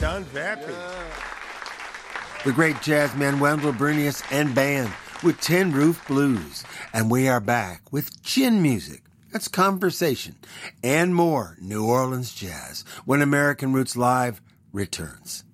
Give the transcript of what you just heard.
Don Vappy. The great jazzman Wendell Bernius and band with Tin Roof Blues. And we are back with chin music. That's conversation and more New Orleans jazz when American Roots Live returns.